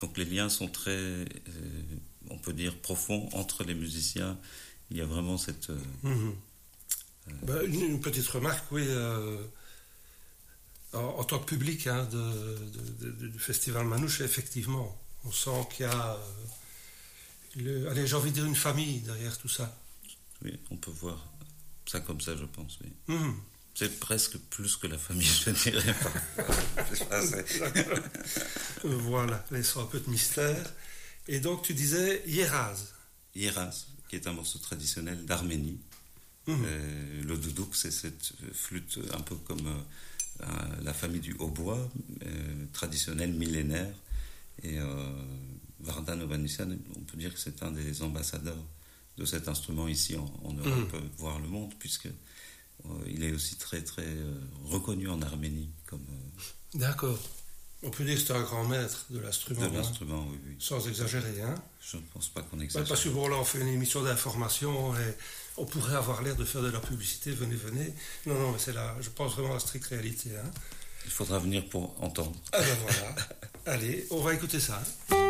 Donc les liens sont très, on peut dire, profonds entre les musiciens. Il y a vraiment cette... Une petite remarque, oui. En tant que public hein, du Festival Manouche, effectivement, on sent qu'il y a, allez, j'ai envie de dire une famille derrière tout ça. Oui, on peut voir ça comme ça, je pense, oui. C'est presque plus que la famille, je dirais pas. Voilà, laissons un peu de mystère. Et donc, tu disais Yeraz. Yeraz, qui est un morceau traditionnel d'Arménie. Le doudouk, c'est cette flûte un peu comme la famille du hautbois, traditionnelle, millénaire. Et Vardan Ovanesyan, on peut dire que c'est un des ambassadeurs de cet instrument ici en Europe, voire le monde, puisque il est aussi très très reconnu en Arménie comme. D'accord. On peut dire que c'est un grand maître de l'instrument. De l'instrument, oui, oui. Sans exagérer, hein. Je ne pense pas qu'on exagère. Parce que bon, là, on fait une émission d'information et on pourrait avoir l'air de faire de la publicité. Venez, venez. Non, mais c'est là. Je pense vraiment à la stricte réalité, hein. Il faudra venir pour entendre. Ah ben voilà. Allez, on va écouter ça. Hein.